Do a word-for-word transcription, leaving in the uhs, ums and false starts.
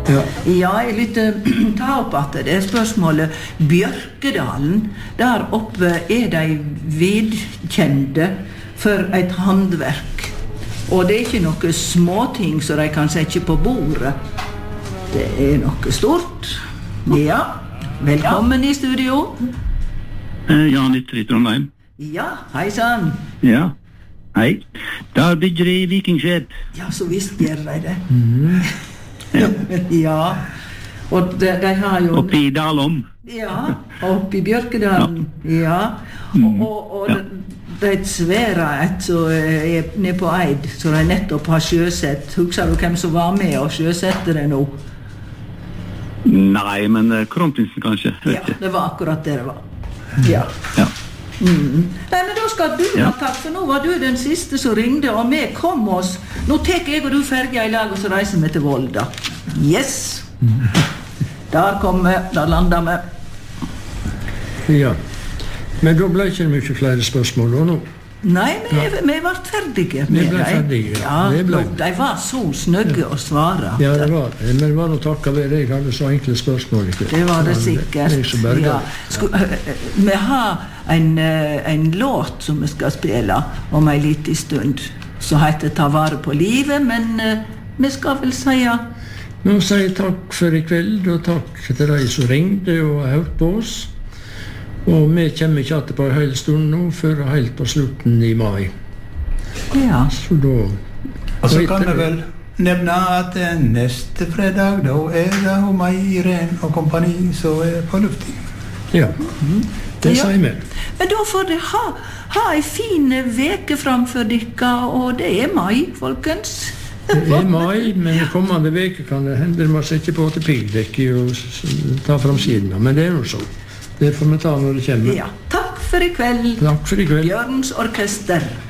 Ja. Ja, jeg lytter ta opp at det er spørsmålet Bjørkedalen, der oppe er de vedkjente for et handverk. Og det er ikke noe småting som de kan sette på bordet. Det er noe stort. Ja, velkommen i studio. Eh, Jan Ytter i Trondheim. Ja, hei sann. Ja, hei. Der bygger de vikingskjed. Ja, så visst gjør de det. Mm. Ja. Ja, og de, de har jo... Oppi Dalom. Ja, oppi Bjørkedalen. Ja, og, og, og Ja. det, det er et svære et som er nede på Eid, som de nettopp har sjøsett. Husker du hvem som var med og sjøsette det nå? Nei, men eh, kronprinsen kanskje. Vet Ja, ikke. det var akkurat det det var. Ja. Ja. Mm. Nei, men da skal du Ja. ha takk, for nå var du den siste som ringde, og vi kom oss. Nå tek jeg og du ferdig i lag, og så reiser vi til Volda. Yes! Der kom vi, der landa vi. Ja. Men da ble ikke det mye flere spørsmål da nå. Nei, vi, vi var ferdige Vi med ble dem. ferdige, ja. Ja, Vi ble. de- de var så snøgge å svare. Ja, det var det. Men det var noe takket ved jeg hadde så enkle spørsmål. Ikke? Det var det Ja, sikkert. Jeg som berget. Ja. Sku, vi har en, eh, en låt som vi skal spille om en liten stund, som heter Ta vare på livet, men eh, vi skal vel si Nå sier jeg takk for i kveld, og takk til de som ringte og har hørt på oss. Og vi kommer ikke alltid på en hel stund nå, før helt på slutten i mai. ja. Så da... Og så da kan heter jeg vel nevne at eh, neste fredag, da er det og meg, Irene og kompani, som er på lufting. Ja, det Ja. sier vi. Men da får dere ha, ha en fin veke framfor dere, og det er mai, folkens. Det er mai, men i kommende veke kan det hende man setter på til pildekket og s- s- ta fram siden. Men det er noe sånn. Det får vi ta når det kommer. Ja. Takk for i kveld, Takk for i kveld. Bjørns orkester.